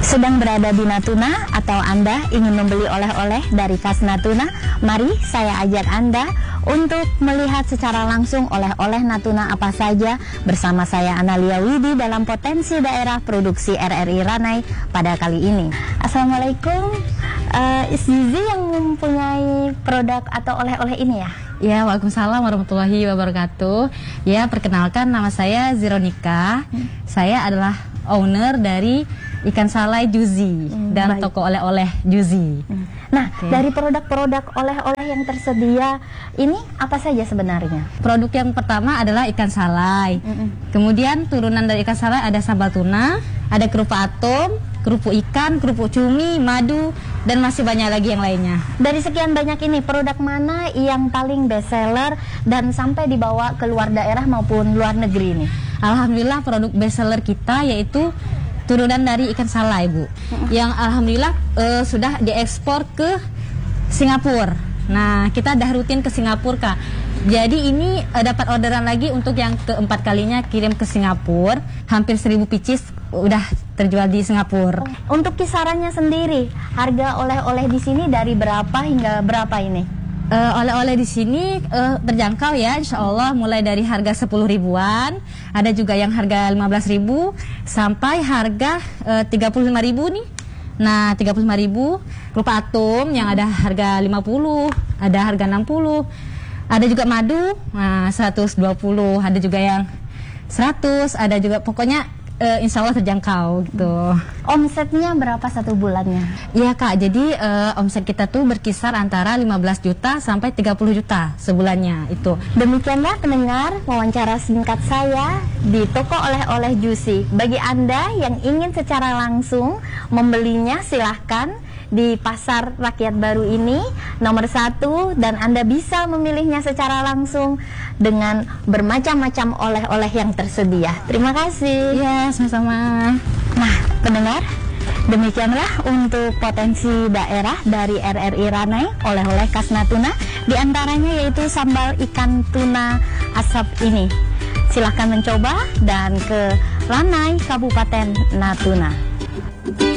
Sedang berada di Natuna atau Anda ingin membeli oleh-oleh dari khas Natuna? Mari saya ajak Anda untuk melihat secara langsung oleh-oleh Natuna apa saja bersama saya Analia Widi dalam Potensi Daerah Produksi RRI Ranai pada kali ini. Assalamualaikum, Iszizi yang mempunyai produk atau oleh-oleh ini ya? Ya, waalaikumsalam warahmatullahi wabarakatuh. Ya, perkenalkan nama saya Zironika. Saya adalah owner dari Ikan Salai Juzi dan toko oleh-oleh Juzi. Nah, dari produk-produk oleh-oleh yang tersedia ini apa saja sebenarnya? Produk yang pertama adalah ikan salai. Kemudian turunan dari ikan salai ada sambal tuna, ada kerupuk atom, kerupuk ikan, kerupuk cumi, madu, dan masih banyak lagi yang lainnya. Dari sekian banyak ini, produk mana yang paling best seller dan sampai dibawa ke luar daerah maupun luar negeri ini? Alhamdulillah produk best seller kita yaitu turunan dari ikan salai, Bu. Yang alhamdulillah sudah diekspor ke Singapura. Nah, kita dah rutin ke Singapura, Kak. Jadi ini dapat orderan lagi untuk yang keempat kalinya kirim ke Singapura. Hampir 1000 pieces udah terjual di Singapura. Untuk kisarannya sendiri, harga oleh-oleh di sini dari berapa hingga berapa ini? Oleh-oleh di sini terjangkau ya, insya Allah mulai dari harga 10 ribuan, ada juga yang harga 15 ribu sampai harga 35 ribu nih. Nah, 35 ribu kerupuk atom yang ada harga 50, ada harga 60, ada juga madu, nah 120, ada juga yang 100, ada juga pokoknya insya Allah terjangkau gitu. Omsetnya berapa satu bulannya? Iya Kak, jadi omset kita tuh berkisar antara 15 juta sampai 30 juta sebulannya itu. Demikianlah pendengar wawancara singkat saya di toko oleh-oleh Juzi. Bagi Anda yang ingin secara langsung membelinya silahkan di Pasar Rakyat Baru ini nomor 1 dan Anda bisa memilihnya secara langsung dengan bermacam-macam oleh-oleh yang tersedia. Terima kasih. Ya, sama-sama. Nah, pendengar, demikianlah untuk Potensi Daerah dari RRI Ranai oleh-oleh khas Natuna, di antaranya yaitu sambal ikan tuna asap ini. Silahkan mencoba dan ke Ranai, Kabupaten Natuna.